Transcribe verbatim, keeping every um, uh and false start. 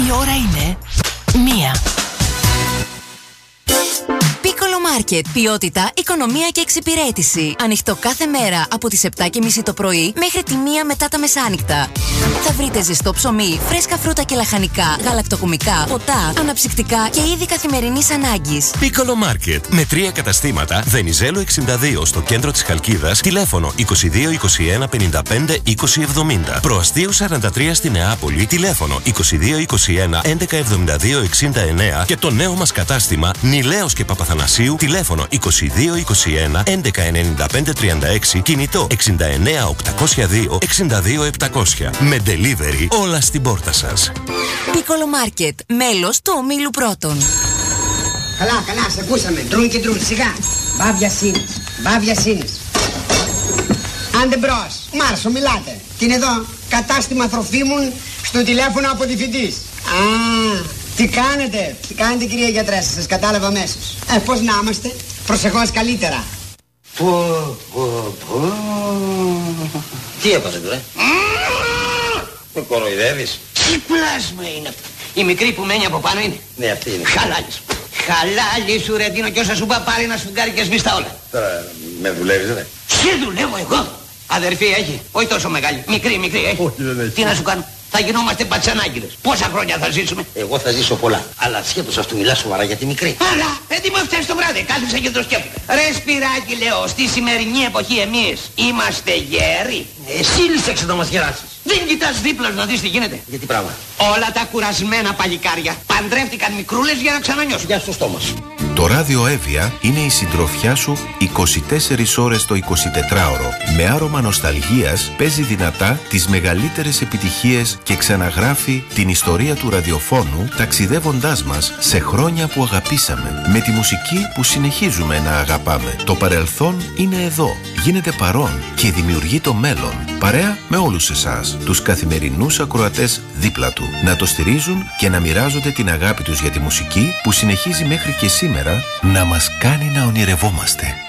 Η ώρα είναι μία. Piccolo Market. Ποιότητα, οικονομία και εξυπηρέτηση. Ανοιχτό κάθε μέρα από τις επτά και μισή το πρωί μέχρι τη μία μετά τα μεσάνυχτα. Θα βρείτε ζεστό ψωμί, φρέσκα φρούτα και λαχανικά, γαλακτοκομικά, ποτά, αναψυκτικά και είδη καθημερινής ανάγκης. Piccolo Market. Με τρία καταστήματα. Βενιζέλο εξήντα δύο στο κέντρο της Χαλκίδας. Τηλέφωνο είκοσι δύο είκοσι ένα πενήντα πέντε είκοσι εβδομήντα. Προαστίου σαράντα τρία στη Νεάπολη. Τηλέφωνο είκοσι δύο είκοσι ένα έντεκα εβδομήντα δύο εξήντα εννέα. Και το νέο μας κατάστημα Νιλέος και Παπαθανασίου. Τηλέφωνο είκοσι δύο είκοσι ένα έντεκα ενενήντα πέντε τριάντα έξι. Κινητό εξήντα εννέα οκτακόσια δύο εξήντα δύο επτακόσια. Με delivery όλα στην πόρτα σας. Piccolo Market. Μέλος του ομίλου Πρώτων. Καλά, καλά, σε ακούσαμε. Τρούν και τρούν, σιγά. Βάβια σύνης, βάβια σύνης. Άντε μπρος. Μάρσο, μιλάτε. Τι είναι εδώ? Κατάστημα τροφίμων στο τηλέφωνο από διευθυντής. Α, τι κάνετε, τι κάνετε κυρία γιατρέ, σας κατάλαβα αμέσως. Ε, πώς να είμαστε, προσεχώς καλύτερα. Πω, πω, πω. Τι έπαθε τώρα? Με κοροϊδεύεις? Τι πλάσμα είναι αυτό? Η μικρή που μένει από πάνω είναι? Ναι, αυτή είναι. Χαλάλης. Χαλάλη σου ρε Τίνο, κι όσα σου πά πάρει ένα σφουγγάρι και σβήστα όλα. Τώρα με δουλεύεις ρε? Σε δουλεύω εγώ. Αδερφή έχει, όχι τόσο μεγάλη, μικρή μικρή έχει. Όχι, δεν έχει. Τι να σου κάνω? Θα γινόμαστε πατσανάγκυλες. Πόσα χρόνια θα ζήσουμε? Εγώ θα ζήσω πολλά. Αλλά σχέτως αυτού μιλάς σοβαρά για τη μικρή. Αλλά, έτοιμο φταίς το βράδυ, κάθισα και το σκέφτομαι. Ρε Σπυράκι λέω, στη σημερινή εποχή εμείς είμαστε γέροι. Εσύ λύσεξε να μας γεράσεις. Δεν κοιτάς δίπλα να δεις τι γίνεται? Για τι πράγμα? Όλα τα κουρασμένα παλικάρια παντρεύτηκαν μικρούλες για να ξανανιώσουν. Για στο στόμα σου. Το ράδιο Εύβοια είναι η συντροφιά σου είκοσι τέσσερις ώρες το εικοσιτετράωρο. Με άρωμα νοσταλγίας παίζει δυνατά τις μεγαλύτερες επιτυχίες και ξαναγράφει την ιστορία του ραδιοφώνου ταξιδεύοντάς μας σε χρόνια που αγαπήσαμε με τη μουσική που συνεχίζουμε να αγαπάμε. Το παρελθόν είναι εδώ, γίνεται παρόν και δημιουργεί το μέλλον. Παρέα με όλους εσάς, τους καθημερινούς ακροατές δίπλα του, να το στηρίζουν και να μοιράζονται την αγάπη τους για τη μουσική που συνεχίζει μέχρι και σήμερα να μας κάνει να ονειρευόμαστε.